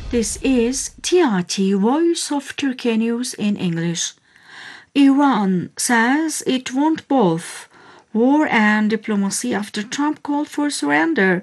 This is TRT Voice of Turkey News in English. Iran says it wants both war and diplomacy after Trump called for surrender.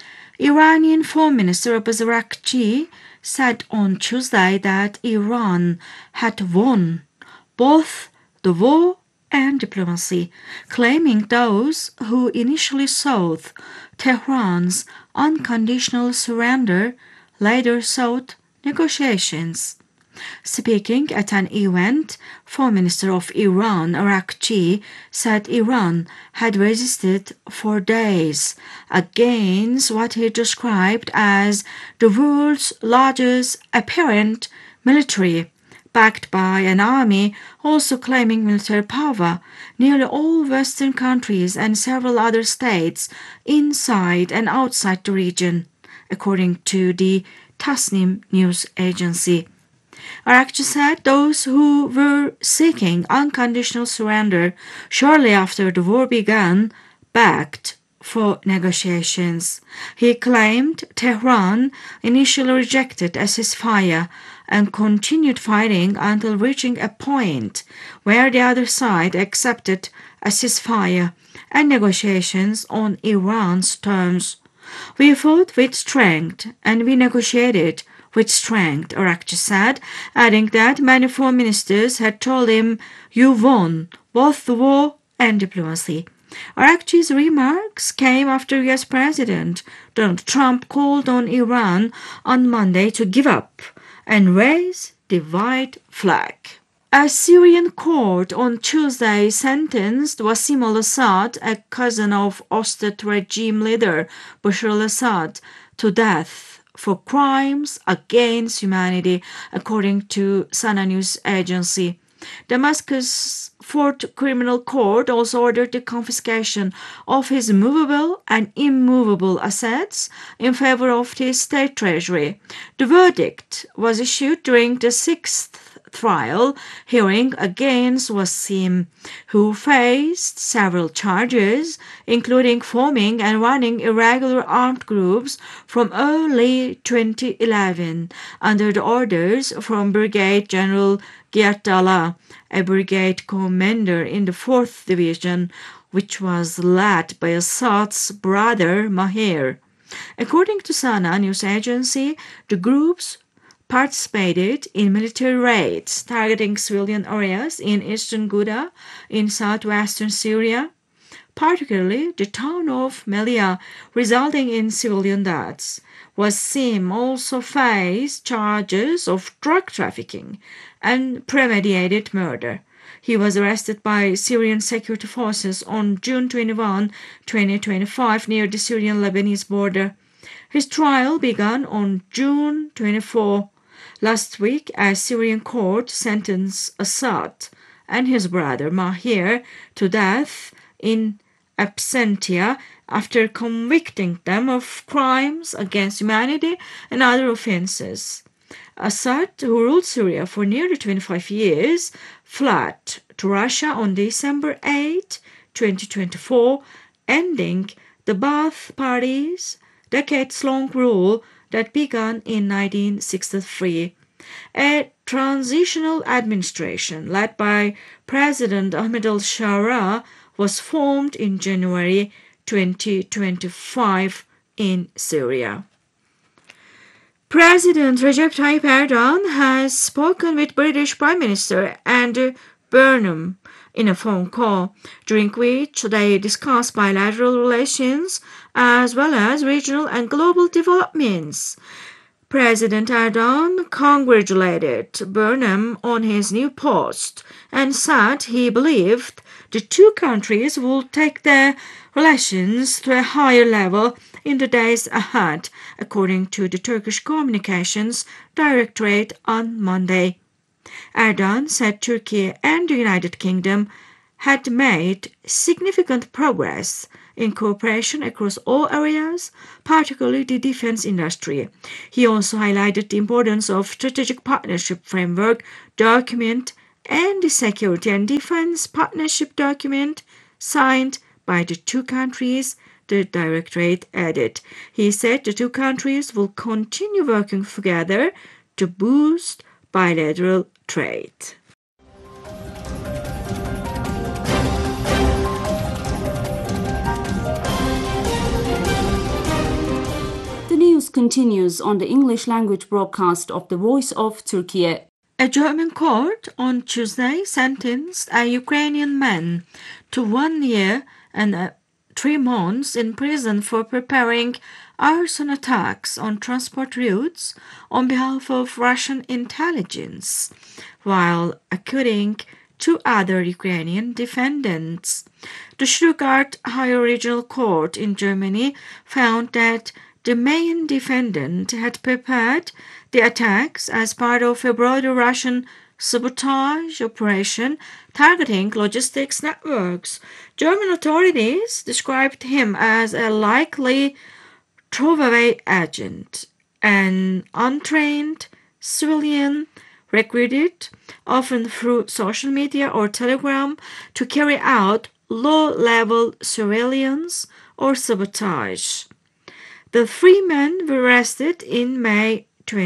Iranian Foreign Minister Abbas Araghchi said on Tuesday that Iran had won both the war and diplomacy, claiming those who initially sought Tehran's unconditional surrender later sought negotiations. Speaking at an event, Foreign Minister of Iran, Araghchi, said Iran had resisted for days against what he described as the world's largest apparent military, backed by an army also claiming military power. Nearly all Western countries and several other states inside and outside the region, according to the Tasnim news agency. Araghchi said those who were seeking unconditional surrender shortly after the war began begged for negotiations. He claimed Tehran initially rejected a ceasefire and continued fighting until reaching a point where the other side accepted a ceasefire and negotiations on Iran's terms. We fought with strength and we negotiated with strength, Araghchi said, adding that many foreign ministers had told him, "You won both the war and diplomacy." Araghchi's remarks came after US President Donald Trump called on Iran on Monday to give up and raise the white flag. A Syrian court on Tuesday sentenced Wassim al-Assad, a cousin of ousted regime leader Bashar al-Assad, to death for crimes against humanity, according to Sana news agency. Damascus' Fourth Criminal Court also ordered the confiscation of his movable and immovable assets in favor of the state treasury. The verdict was issued during the sixth trial hearing against Wassim, who faced several charges, including forming and running irregular armed groups from early 2011 under the orders from Brigadier General Giyad Dalla, a brigade commander in the 4th Division, which was led by Assad's brother Maher. According to Sana news agency, the groups participated in military raids targeting civilian areas in eastern Ghouta in southwestern Syria, particularly the town of Melia, resulting in civilian deaths. Wassim also faced charges of drug trafficking and premeditated murder. He was arrested by Syrian security forces on June 21, 2025, near the Syrian-Lebanese border. His trial began on June 24. Last week, a Syrian court sentenced Assad and his brother Maher to death in absentia after convicting them of crimes against humanity and other offenses. Assad, who ruled Syria for nearly 25 years, fled to Russia on December 8, 2024, ending the Ba'ath Party's decades-long rule that began in 1963. A transitional administration led by President Ahmed al-Shara was formed in January 2025 in Syria. President Recep Tayyip Erdogan has spoken with British Prime Minister Andy Burnham in a phone call, during which they discussed bilateral relations as well as regional and global developments. President Erdogan congratulated Burnham on his new post and said he believed the two countries will take their relations to a higher level in the days ahead, according to the Turkish Communications Directorate on Monday. Erdogan said Turkey and the United Kingdom had made significant progress in cooperation across all areas, particularly the defense industry. He also highlighted the importance of strategic partnership framework document and the security and defense partnership document signed by the two countries the directorate added. He said the two countries will continue working together to boost bilateral trade. The news continues on the English language broadcast of the Voice of Turkey. A German court on Tuesday sentenced a Ukrainian man to 1 year and 3 months in prison for preparing arson attacks on transport routes on behalf of Russian intelligence, while acquitting 2 other Ukrainian defendants. The Stuttgart Higher Regional Court in Germany found that the main defendant had prepared the attacks as part of a broader Russian sabotage operation targeting logistics networks. German authorities described him as a likely throwaway agent, an untrained civilian recruited, often through social media or Telegram, to carry out low-level surveillance or sabotage. The 3 men were arrested in May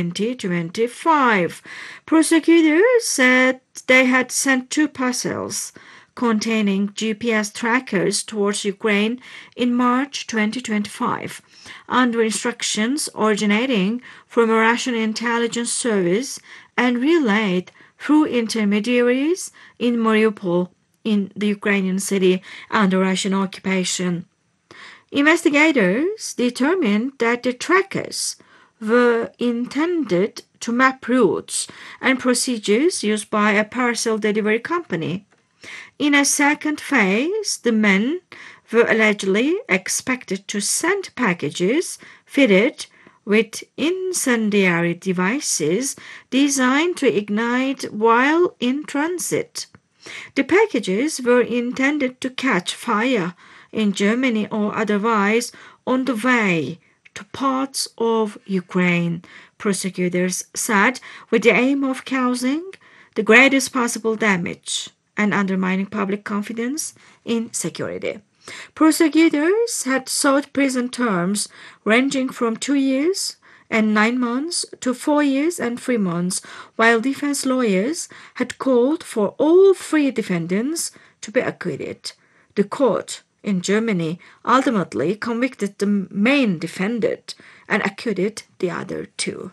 2025. Prosecutors said they had sent 2 parcels containing GPS trackers towards Ukraine in March 2025, under instructions originating from a Russian intelligence service and relayed through intermediaries in Mariupol, in the Ukrainian city under Russian occupation. Investigators determined that the trackers were intended to map routes and procedures used by a parcel delivery company. In a second phase, the men were allegedly expected to send packages fitted with incendiary devices designed to ignite while in transit. The packages were intended to catch fire in Germany or otherwise on the way to parts of Ukraine, prosecutors said, with the aim of causing the greatest possible damage and undermining public confidence in security. Prosecutors had sought prison terms ranging from 2 years and 9 months to 4 years and 3 months, while defense lawyers had called for all 3 defendants to be acquitted. The court in Germany ultimately convicted the main defendant and acquitted the other 2.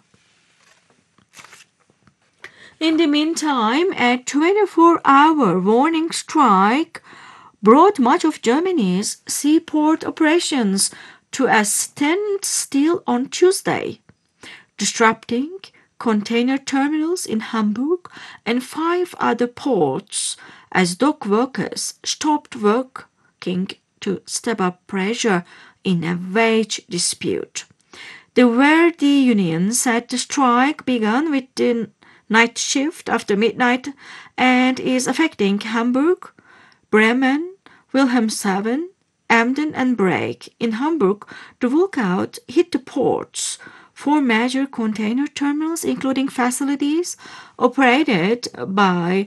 In the meantime, a 24-hour warning strike brought much of Germany's seaport operations to a standstill on Tuesday, disrupting container terminals in Hamburg and 5 other ports as dock workers stopped working to step up pressure in a wage dispute. The Verdi union said the strike began with the night shift after midnight and is affecting Hamburg, Bremen, Wilhelmshaven, Emden and Break. In Hamburg, the walkout hit the ports, 4 major container terminals, including facilities operated by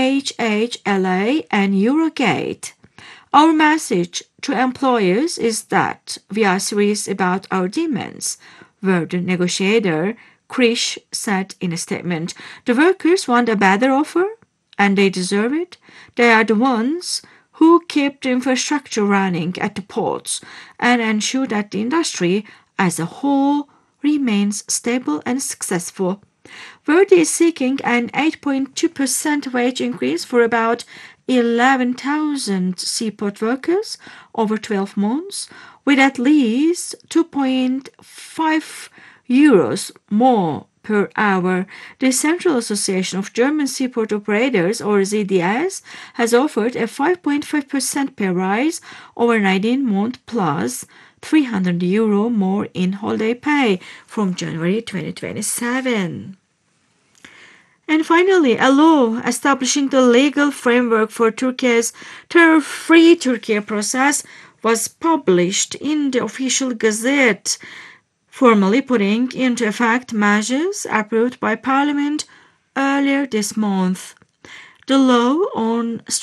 HHLA and Eurogate. Our message to employers is that we are serious about our demands, Verdi negotiator Krisch said in a statement. The workers want a better offer, and they deserve it. They are the ones who keep the infrastructure running at the ports and ensure that the industry as a whole remains stable and successful. Verdi is seeking an 8.2% wage increase for about 11,000 seaport workers over 12 months, with at least 2.5 euros more per hour. The Central Association of German Seaport Operators, or ZDS, has offered a 5.5% pay rise over 19 months plus 300 euro more in holiday pay from January 2027. And finally, a law establishing the legal framework for Turkey's terror-free Turkey process was published in the official gazette, formally putting into effect measures approved by Parliament earlier this month. The law on